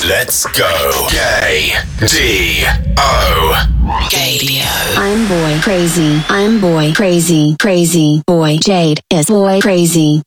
Let's go. K-D-O. Gadio. I'm boy crazy. I'm boy crazy. Crazy boy. Jade is boy crazy.